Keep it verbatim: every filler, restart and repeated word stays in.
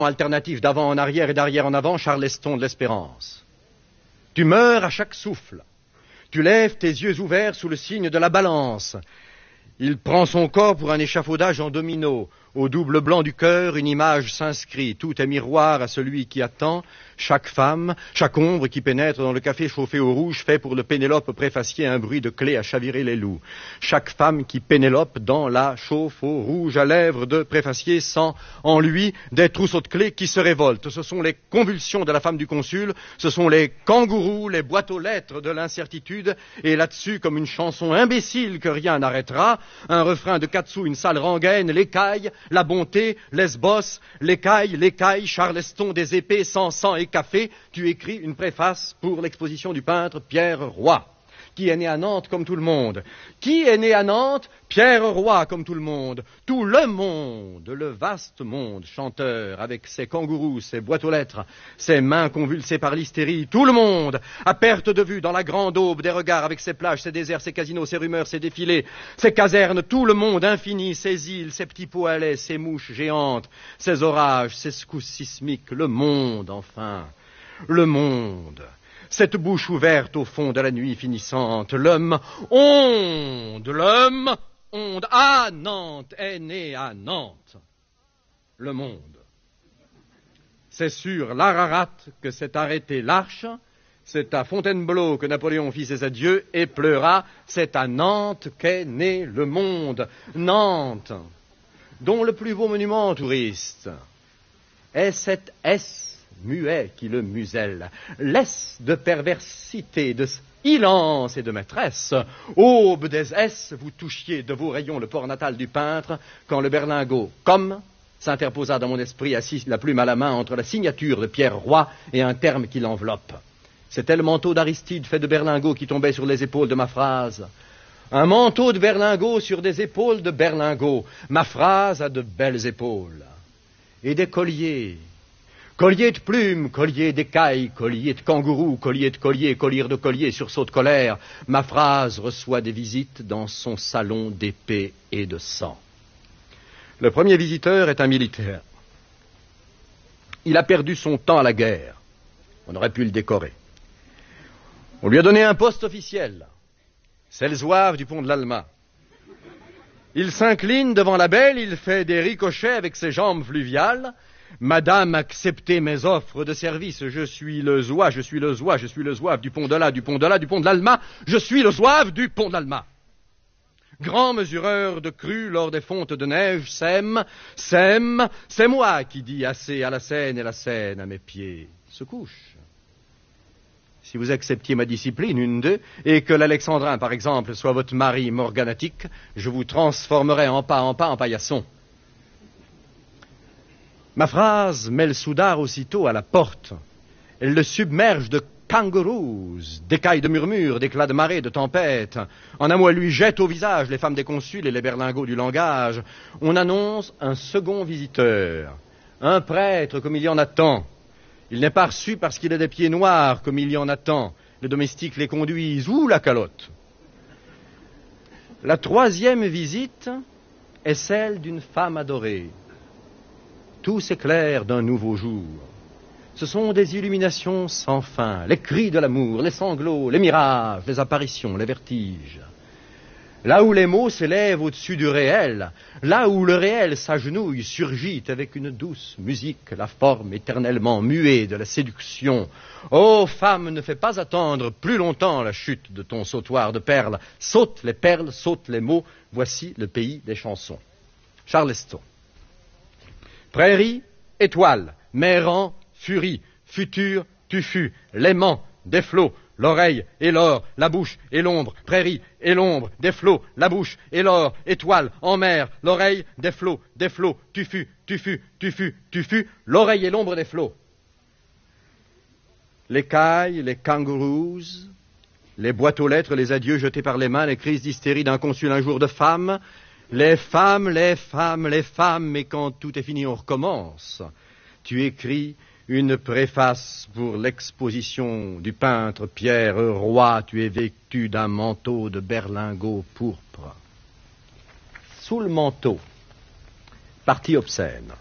alternatif d'avant en arrière et d'arrière en avant, Charleston de l'espérance. Tu meurs à chaque souffle. Tu lèves tes yeux ouverts sous le signe de la balance. Il prend son corps pour un échafaudage en domino. Au double blanc du cœur, une image s'inscrit. Tout est miroir à celui qui attend. Chaque femme, chaque ombre qui pénètre dans le café chauffé au rouge fait pour le Pénélope préfacier un bruit de clé à chavirer les loups. Chaque femme qui pénélope dans la chauffe au rouge à lèvres de préfacier sent en lui des trousseaux de clés qui se révoltent. Ce sont les convulsions de la femme du consul, ce sont les kangourous, les boîtes aux lettres de l'incertitude, et là-dessus, comme une chanson imbécile que rien n'arrêtera, un refrain de Katsu, une sale rengaine, l'écaille, la bonté, Lesbos, l'écaille, l'écaille, Charleston des épées, sans sang et café, tu écris une préface pour l'exposition du peintre Pierre Roy, qui est né à Nantes comme tout le monde. Qui est né à Nantes? Pierre Roy comme tout le monde. Tout le monde, le vaste monde, chanteur, avec ses kangourous, ses boîtes aux lettres, ses mains convulsées par l'hystérie, tout le monde, à perte de vue dans la grande aube des regards, avec ses plages, ses déserts, ses casinos, ses rumeurs, ses défilés, ses casernes, tout le monde infini, ses îles, ses petits pots à lait, ses mouches géantes, ses orages, ses secousses sismiques, le monde, enfin, le monde. Cette bouche ouverte au fond de la nuit finissante, l'homme onde, l'homme onde, à Nantes, est né à Nantes, le monde. C'est sur l'Ararat que s'est arrêté l'arche, c'est à Fontainebleau que Napoléon fit ses adieux et pleura, c'est à Nantes qu'est né le monde. Nantes, dont le plus beau monument touriste est cet S muet qui le muselle, laisse de perversité, de silence et de maîtresse. Aube des S, vous touchiez de vos rayons le port natal du peintre, quand le berlingot, comme, s'interposa dans mon esprit, assis la plume à la main entre la signature de Pierre Roy et un terme qui l'enveloppe. C'était le manteau d'Aristide fait de berlingot qui tombait sur les épaules de ma phrase. Un manteau de berlingot sur des épaules de berlingot. Ma phrase a de belles épaules. Et des colliers. Collier de plumes, collier d'écailles, collier de kangourou, collier de collier, collier de collier, sursaut de colère. Ma phrase reçoit des visites dans son salon d'épée et de sang. Le premier visiteur est un militaire. Il a perdu son temps à la guerre. On aurait pu le décorer. On lui a donné un poste officiel. C'est le zouave du pont de l'Alma. Il s'incline devant la belle, il fait des ricochets avec ses jambes fluviales. Madame, acceptez mes offres de service. Je suis le zouave, je suis le zouave, je suis le zouave du pont de là, du pont de là, du pont de l'Alma. Je suis le zouave du pont de l'Alma. Grand mesureur de crues lors des fontes de neige, sème, sème, c'est moi qui dis assez à la Seine, et la Seine à mes pieds se couche. Si vous acceptiez ma discipline, une d'eux, et que l'Alexandrin, par exemple, soit votre mari morganatique, je vous transformerai en pas en pas en paillasson. Ma phrase met le soudard aussitôt à la porte. Elle le submerge de kangourous, d'écailles de murmures, d'éclats de marée, de tempêtes. En un mot, elle lui jette au visage les femmes des consuls et les berlingots du langage. On annonce un second visiteur, un prêtre comme il y en a tant. Il n'est pas reçu parce qu'il a des pieds noirs comme il y en a tant. Les domestiques les conduisent, ou la calotte. La troisième visite est celle d'une femme adorée. Tout s'éclaire d'un nouveau jour. Ce sont des illuminations sans fin, les cris de l'amour, les sanglots, les mirages, les apparitions, les vertiges. Là où les mots s'élèvent au-dessus du réel, là où le réel s'agenouille, surgit avec une douce musique la forme éternellement muée de la séduction. Ô femme, ne fais pas attendre plus longtemps la chute de ton sautoir de perles. Saute les perles, saute les mots, voici le pays des chansons. Charleston. Prairie, étoile, mérant, furie, futur, tu fus, l'aimant, des flots, l'oreille et l'or, la bouche et l'ombre, prairie et l'ombre, des flots, la bouche et l'or, étoile, en mer, l'oreille, des flots, des flots, tu fus, tu fus, tu fus, tu fus, l'oreille et l'ombre des flots. L'écaille, les kangourous, les boîtes aux lettres, les adieux jetés par les mains, les crises d'hystérie d'un consul un jour de femme, les femmes, les femmes, les femmes, mais quand tout est fini, on recommence. Tu écris une préface pour l'exposition du peintre Pierre Roy. Tu es vêtu d'un manteau de berlingot pourpre. Sous le manteau, partie obscène.